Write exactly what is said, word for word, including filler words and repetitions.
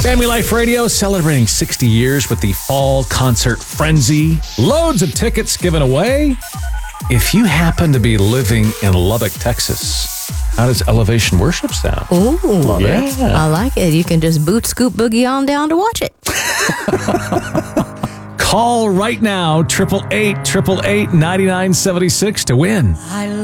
Family Life Radio celebrating sixty years with the Fall Concert Frenzy. Loads of tickets given away. If you happen to be living in Lubbock, Texas, how does Elevation Worship sound? Ooh, love Yeah. it. I like it. You can just boot, scoop, boogie on down to watch it. Call right now, triple eight, triple eight, ninety-nine seventy-six to win. I